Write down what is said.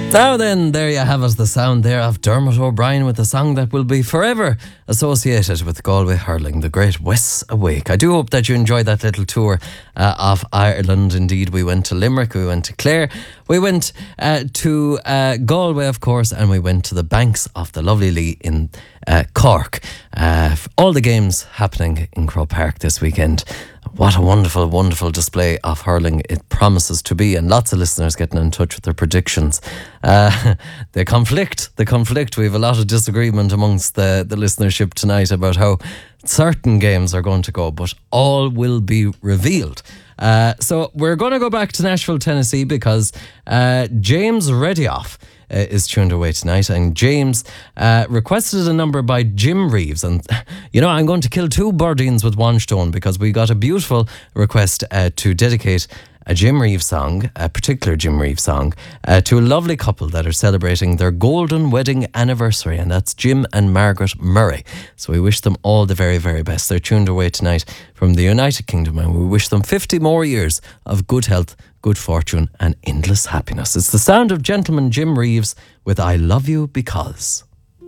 Now then, there you have us, the sound there of Dermot O'Brien with a song that will be forever associated with Galway hurling, the great Wes Awake. I do hope that you enjoyed that little tour of Ireland. Indeed, we went to Limerick, we went to Clare, we went to Galway, of course, and we went to the banks of the lovely Lee in Cork. All the games happening in Croke Park this weekend. What a wonderful, wonderful display of hurling it promises to be, and lots of listeners getting in touch with their predictions. They conflict. We have a lot of disagreement amongst the listenership tonight about how certain games are going to go, but all will be revealed. So we're going to go back to Nashville, Tennessee, because James Redioff is tuned away tonight, and James requested a number by Jim Reeves. And you know, I'm going to kill two birdies with one stone, because we got a beautiful request to dedicate a Jim Reeves song, a particular Jim Reeves song, to a lovely couple that are celebrating their golden wedding anniversary, and that's Jim and Margaret Murray. So we wish them all the very, very best. They're tuned away tonight from the United Kingdom, and we wish them 50 more years of good health, good fortune and endless happiness. It's the sound of gentleman Jim Reeves with I Love You Because.